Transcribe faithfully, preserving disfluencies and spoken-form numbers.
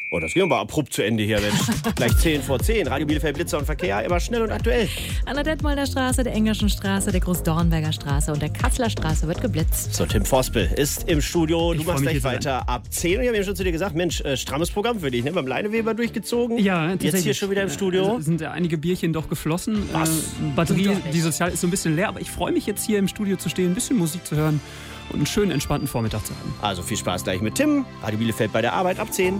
Oh, das ging aber abrupt zu Ende hier, Mensch. Gleich zehn vor zehn. Radio Bielefeld, Blitzer und Verkehr, immer schnell und aktuell. An der Detmolder Straße, der Engerschen Straße, der Großdornberger Straße und der Kasseler Straße wird geblitzt. So, Tim Forspel ist im Studio. Du Ich machst freu mich gleich hier so weiter ab zehn. Und ich habe eben schon zu dir gesagt, Mensch, äh, strammes Programm für dich, ne? Beim Leineweber durchgezogen. Ja, Jetzt tatsächlich. hier schon wieder im Studio. Es sind ja einige Bierchen doch geflossen. Was? Äh, Batterie, Doch nicht. die Sozial ist so ein bisschen leer, aber ich freue mich jetzt hier im Studio zu stehen, ein bisschen Musik zu hören und einen schönen, entspannten Vormittag zu haben. Also viel Spaß gleich mit Tim. Radio Bielefeld bei der Arbeit ab zehn.